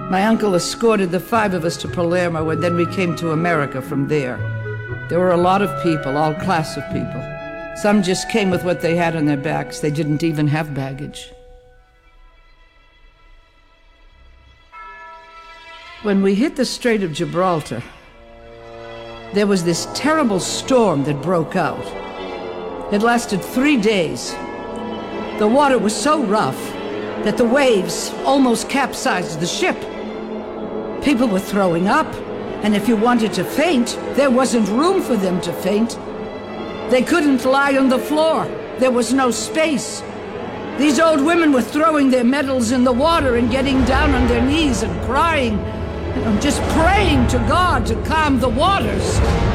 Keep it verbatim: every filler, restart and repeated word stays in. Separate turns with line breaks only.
My uncle escorted the five of us to Palermo, and then we came to America from there. There were a lot of people, all class of people. Some just came with what they had on their backs. They didn't even have baggage. When we hit the Strait of Gibraltar, there was this terrible storm that broke out. It lasted three days. The water was so rough that the waves almost capsized the ship. People were throwing up, and if you wanted to faint, there wasn't room for them to faint. They couldn't lie on the floor. There was no space. These old women were throwing their medals in the water and getting down on their knees and crying, you know, just praying to God to calm the waters.